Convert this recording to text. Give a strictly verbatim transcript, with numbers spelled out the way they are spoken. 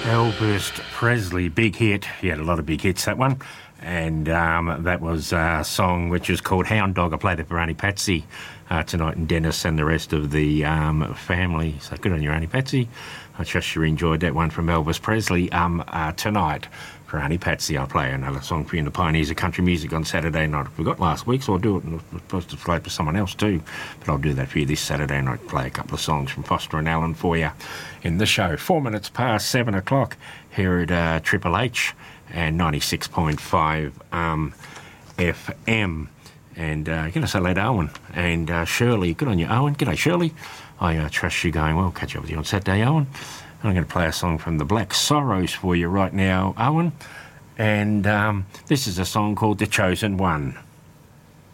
Elvis Presley, big hit. He had a lot of big hits, that one. And um, that was a song which is called Hound Dog. I played it for Auntie Patsy uh, tonight, and Dennis and the rest of the um, family. So good on you, Auntie Patsy. I trust you enjoyed that one from Elvis Presley. Um, uh, tonight, for Auntie Patsy, I'll play another song for you in the Pioneers of Country Music on Saturday night. I forgot last week, so I'll do it. And I was supposed to play it for someone else too, but I'll do that for you this Saturday night. Play a couple of songs from Foster and Allen for you in the show. Four minutes past seven o'clock here at uh, Triple H and ninety-six point five um, F M. And uh, gonna say hello to Owen and uh, Shirley. Good on you, Owen. G'day, Shirley. I uh, trust you going well. Catch up with you on Saturday, Owen. I'm going to play a song from the Black Sorrows for you right now, Owen. And um, this is a song called The Chosen One.